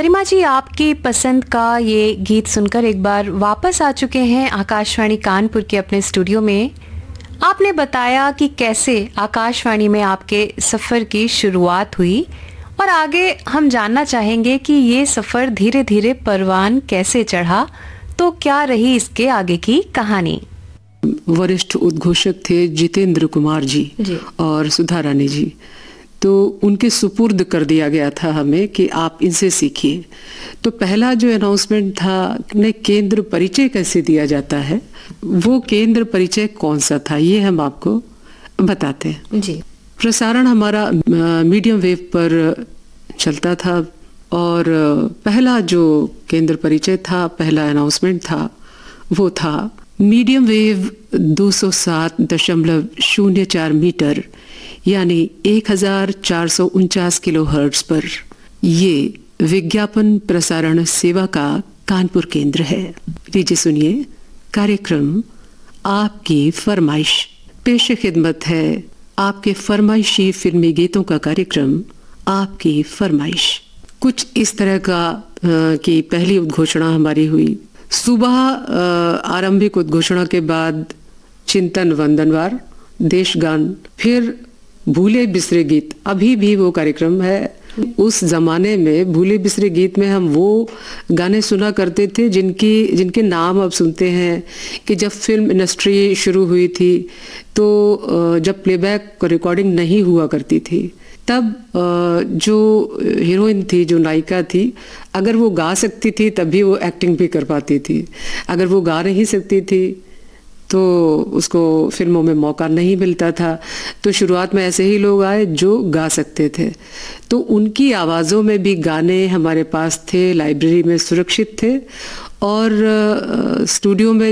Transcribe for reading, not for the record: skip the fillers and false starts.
गरिमा जी, आपकी पसंद का ये गीत सुनकर एक बार वापस आ चुके हैं आकाशवाणी कानपुर के अपने स्टूडियो में। आपने बताया कि कैसे आकाशवाणी में आपके सफ़र की शुरुआत हुई और आगे हम जानना चाहेंगे कि ये सफ़र धीरे धीरे परवान कैसे चढ़ा, तो क्या रही इसके आगे की कहानी। वरिष्ठ उद्घोषक थे जितेंद्र कुमार जी और सुधा रानी जी, तो उनके सुपुर्द कर दिया गया था हमें कि आप इनसे सीखिए। तो पहला जो अनाउंसमेंट था ने केंद्र परिचय कैसे दिया जाता है, वो केंद्र परिचय कौन सा था ये हम आपको बताते हैं जी। प्रसारण हमारा मीडियम वेव पर चलता था और पहला जो केंद्र परिचय था, पहला अनाउंसमेंट था, वो था मीडियम वेव 207.04 मीटर यानी 1449 किलोहर्ट्ज पर ये विज्ञापन प्रसारण सेवा का कानपुर केंद्र है। लीजिए सुनिए कार्यक्रम आपकी फरमाइश। पेश खिदमत है आपके फरमाइशी फिल्मी गीतों का कार्यक्रम आपकी फरमाइश। कुछ इस तरह का की पहली उद्घोषणा हमारी हुई। सुबह आरंभिक उद्घोषणा के बाद चिंतन वंदनवार, देशगान, फिर भूले बिसरे गीत। अभी भी वो कार्यक्रम है। उस जमाने में भूले बिसरे गीत में हम वो गाने सुना करते थे जिनके नाम अब सुनते हैं कि जब फिल्म इंडस्ट्री शुरू हुई थी, तो जब प्लेबैक रिकॉर्डिंग नहीं हुआ करती थी, तब जो हीरोइन थी, जो नायिका थी, अगर वो गा सकती थी तभी वो एक्टिंग भी कर पाती थी। अगर वो गा नहीं सकती थी तो उसको फिल्मों में मौका नहीं मिलता था। तो शुरुआत में ऐसे ही लोग आए जो गा सकते थे, तो उनकी आवाज़ों में भी गाने हमारे पास थे, लाइब्रेरी में सुरक्षित थे और स्टूडियो में